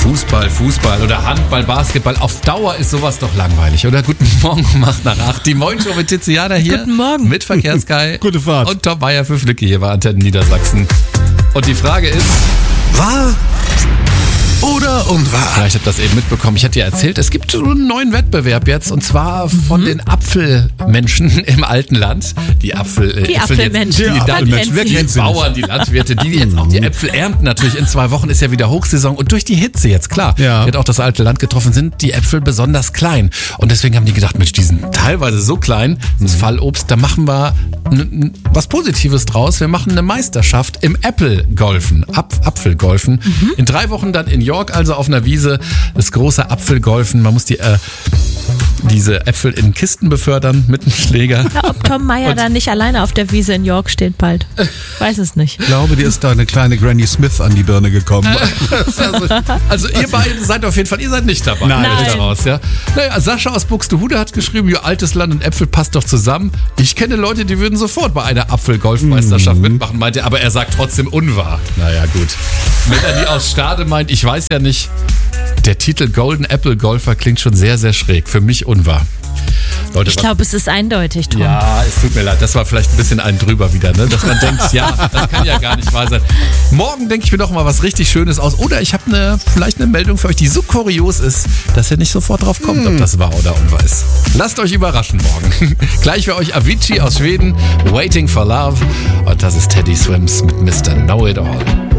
Fußball oder Handball, Basketball. Auf Dauer ist sowas doch langweilig, oder? Guten Morgen, macht nach 8. Die Moin Show mit Tiziana hier. Guten Morgen. Mit Verkehrsguy. Gute Fahrt. Und Tom Meyer für Flicke hier bei Antenne Niedersachsen. Und die Frage ist... Wahr oder unwahr? Vielleicht habt ihr das eben mitbekommen. Ich hatte ja erzählt, es gibt so einen neuen Wettbewerb jetzt. Und zwar von den Apfelmenschen im alten Land. Die Apfelmenschen. Die Bauern, die Landwirte, die jetzt auch die Äpfel ernten. Natürlich in 2 Wochen ist ja wieder Hochsaison. Und durch die Hitze jetzt, klar, die hat auch das alte Land getroffen, sind die Äpfel besonders klein. Und deswegen haben die gedacht, Mensch, die sind teilweise so klein, das Fallobst, da machen wir was Positives draus. Wir machen eine Meisterschaft im Apfelgolfen. Apfelgolfen. In 3 Wochen dann in York, also auf einer Wiese, das große Apfelgolfen. Man muss diese Äpfel in Kisten befördern mit einem Schläger. Ja, ob Tom Meyer da nicht alleine auf der Wiese in York steht bald. Weiß es nicht. Ich glaube, dir ist da eine kleine Granny Smith an die Birne gekommen. Also ihr beiden seid auf jeden Fall, ihr seid nicht dabei. Nein. Daraus, ja. Naja, Sascha aus Buxtehude hat geschrieben, ihr altes Land und Äpfel passt doch zusammen. Ich kenne Leute, die würden sofort bei einer Apfelgolfmeisterschaft mitmachen, meinte, aber er sagt trotzdem unwahr. Naja, gut. Melanie aus Stade meint, ich weiß ja nicht, der Titel Golden Apple Golfer klingt schon sehr, sehr schräg. Für mich unwahr. Leute, Ich glaube, es ist eindeutig, Tom. ja, es tut mir leid, das war vielleicht ein bisschen ein drüber wieder, ne? Dass man denkt, ja, das kann ja gar nicht wahr sein. Morgen denke ich mir doch mal was richtig Schönes aus. Oder ich habe vielleicht eine Meldung für euch, die so kurios ist, dass ihr nicht sofort drauf kommt, ob das wahr oder unwahr ist. Lasst euch überraschen morgen. Gleich für euch Avicii aus Schweden, Waiting for Love. Und das ist Teddy Swims mit Mr. Know It All.